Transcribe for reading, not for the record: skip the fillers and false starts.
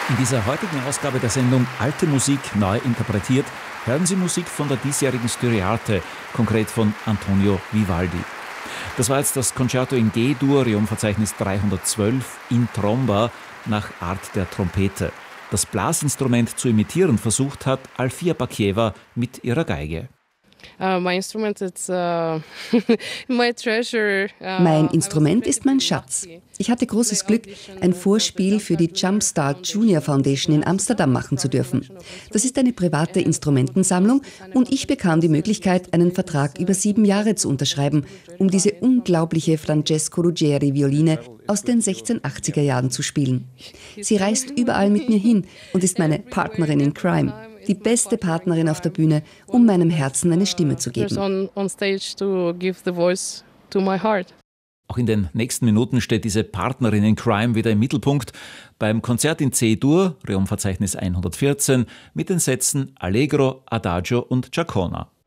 In dieser heutigen Ausgabe der Sendung Alte Musik neu interpretiert hören Sie Musik von der diesjährigen Styriarte, konkret von Antonio Vivaldi. Das war jetzt das Concerto in G-Dur, Reumverzeichnis 312 in Tromba nach Art der Trompete. Das Blasinstrument zu imitieren versucht hat Alfia Bakieva mit ihrer Geige. Mein Instrument ist mein Schatz. Ich hatte großes Glück, ein Vorspiel für die Jumpstart Junior Foundation in Amsterdam machen zu dürfen. Das ist eine private Instrumentensammlung und ich bekam die Möglichkeit, einen Vertrag über 7 Jahre zu unterschreiben, um diese unglaubliche Francesco Ruggieri-Violine aus den 1680er Jahren zu spielen. Sie reist überall mit mir hin und ist meine Partnerin in Crime. Die beste Partnerin auf der Bühne, um meinem Herzen eine Stimme zu geben. Auch in den nächsten Minuten steht diese Partnerin in Crime wieder im Mittelpunkt beim Konzert in C-Dur, Reumverzeichnis 114, mit den Sätzen Allegro, Adagio und Giacona.